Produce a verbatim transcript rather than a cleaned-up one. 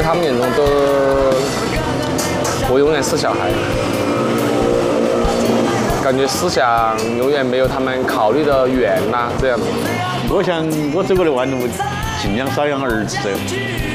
在他们眼中都，我永远是小孩，感觉思想永远没有他们考虑的远呐、这样子。 我想我走过的弯路，尽量少养儿子。